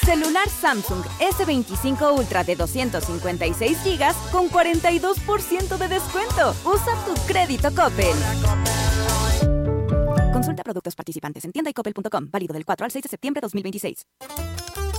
Celular Samsung S25 Ultra de 256 GB con 42% de descuento. Usa tu crédito Coppel. Consulta productos participantes en tienda y coppel.com. Válido del 4 al 6 de septiembre de 2026.